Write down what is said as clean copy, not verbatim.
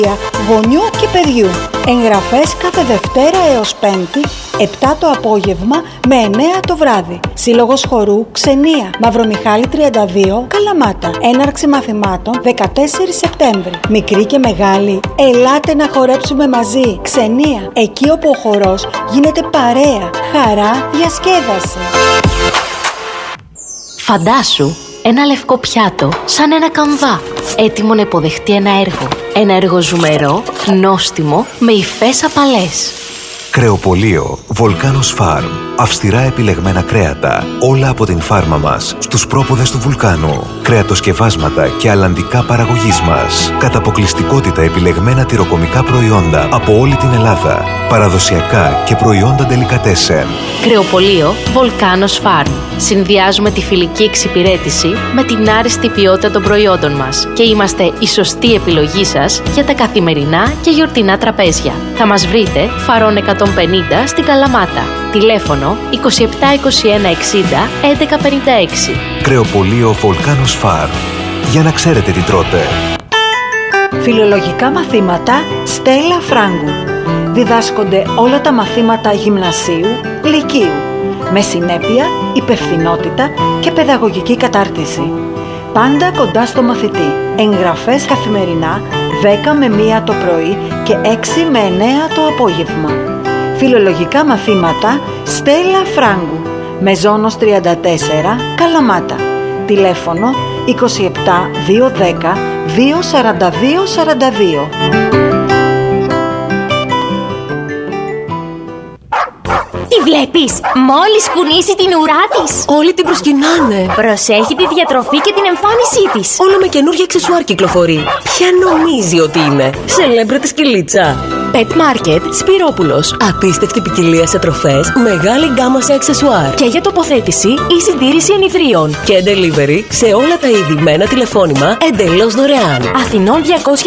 γονιού και παιδιού. Εγγραφές κάθε Δευτέρα έως Πέμπτη, 7 το απόγευμα με 9 το βράδυ. Σύλλογος χορού Ξενία, Μαυρομιχάλη 32, Καλαμάτα. Έναρξη μαθημάτων 14 Σεπτέμβρη. Μικροί και μεγάλοι, ελάτε να χορέψουμε μαζί. Ξενία, εκεί όπου ο χορός γίνεται παρέα, χαρά, διασκέδαση. Φαντάσου ένα λευκό πιάτο σαν ένα καμβά, έτοιμο να υποδεχτεί ένα έργο. Ένα έργο ζουμερό, νόστιμο, με υφές απαλές. Κρεοπωλείο Volcanos Farm. Αυστηρά επιλεγμένα κρέατα, όλα από την φάρμα μας, στους πρόποδες του βουλκάνου. Κρεατοσκευάσματα και αλλαντικά παραγωγής μας. Κατά αποκλειστικότητα επιλεγμένα τυροκομικά προϊόντα από όλη την Ελλάδα. Παραδοσιακά και προϊόντα ντελικατέσεν. Κρεοπωλείο Volcanos Farm. Συνδυάζουμε τη φιλική εξυπηρέτηση με την άριστη ποιότητα των προϊόντων μας και είμαστε η σωστή επιλογή σας για τα καθημερινά και γιορτινά τραπέζια. Θα μας βρείτε Φαρών 150 στην Καλαμάτα. Τηλέφωνο 27 21 60 11 56. Κρεοπωλείο Volcanos Farm. Για να ξέρετε τι τρώτε. Φιλολογικά μαθήματα Στέλλα Φράγκου. Διδάσκονται όλα τα μαθήματα γυμνασίου, λυκείου, με συνέπεια, υπευθυνότητα και παιδαγωγική κατάρτιση. Πάντα κοντά στο μαθητή. Εγγραφές καθημερινά 10 με 1 το πρωί και 6 με 9 το απόγευμα. Φιλολογικά μαθήματα Στέλλα Φράγκου, Μεζόνος 34, Καλαμάτα. Τηλέφωνο 27 210 242 42. Τι βλέπεις? Μόλις κουνήσει την ουρά της, όλοι την προσκυνάνε. Προσέχει τη διατροφή και την εμφάνισή της. Όλο με καινούργια αξεσουάρ κυκλοφορεί. Ποια νομίζει ότι είναι? Σελέμπριτη σκυλίτσα. Pet Market Σπυρόπουλος. Απίστευτη ποικιλία σε τροφές, μεγάλη γκάμα σε αξεσουάρ. Και για τοποθέτηση ή συντήρηση ενιδρίων. Και delivery σε όλα τα είδη με ένα τηλεφώνημα εντελώς δωρεάν. Αθηνών 200